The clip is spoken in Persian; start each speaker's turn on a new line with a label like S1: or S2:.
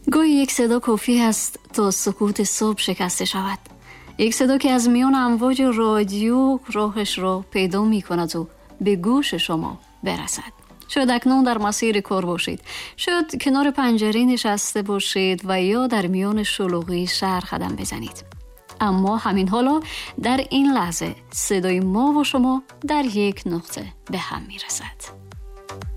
S1: گویی یک صدا کافی است تا سکوت صبح شکسته شود. یک صدا که از میان امواج رادیو راهش را پیدا می کند و به گوش شما برسد. شاید اکنون در مسیر کار باشید، شاید کنار پنجره نشسته باشید و یا در میان شلوغی شهر قدم بزنید. اما همین حالا در این لحظه صدای ما و شما در یک نقطه به هم می رسد.